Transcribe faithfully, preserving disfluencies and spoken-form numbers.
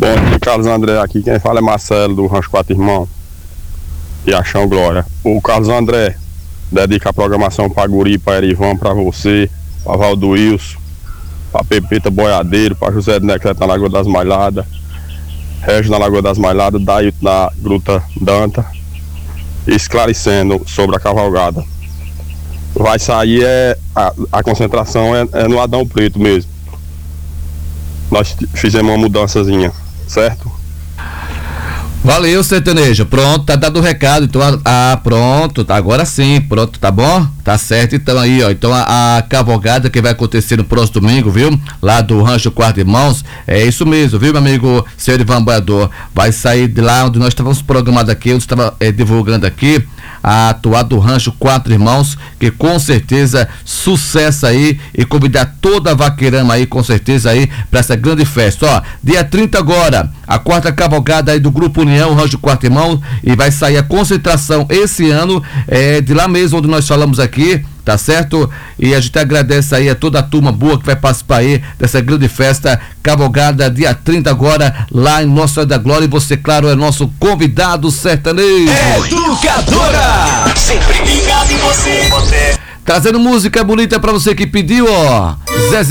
Bom dia, Carlos André. Aqui quem fala é Marcelo, do Rancho Quatro Irmãos e Achão Glória. O Carlos André dedica a programação para Guri, para Erivan, para você, para Valdo Wilson, para Pepeta Boiadeiro, para José de Necreto na Lagoa das Malhadas, Régio na Lagoa das Malhadas, Dailton na Gruta Danta, esclarecendo sobre a cavalgada. Vai sair, é, a, a concentração é, é no Adão Preto mesmo. Nós fizemos uma mudançazinha, certo? Valeu, sertanejo. Pronto, tá dado o recado. Então, ah, pronto, tá, agora sim, pronto, tá bom? Tá certo, então aí, ó. Então a, a cavalgada que vai acontecer no próximo domingo, viu? Lá do Rancho Quatro Irmãos, é isso mesmo, viu, meu amigo senhor Ivan Boiador? Vai sair de lá onde nós estávamos programados aqui, onde estava é, divulgando aqui, a atuar do Rancho Quatro Irmãos, que com certeza sucesso aí, e convidar toda a vaqueirama aí, com certeza aí, para essa grande festa. Ó, dia trinta agora, a quarta cavalgada aí do Grupo União, Rancho Quatro Irmãos, e vai sair a concentração esse ano, é, de lá mesmo onde nós falamos aqui, tá certo? E a gente agradece aí a toda a turma boa que vai participar aí dessa grande festa, cavalgada dia trinta agora, lá em Nossa Senhora da Glória, e você, claro, é nosso convidado sertanejo. Educadora, sempre ligado em você. Trazendo música bonita pra você que pediu, ó. Zezé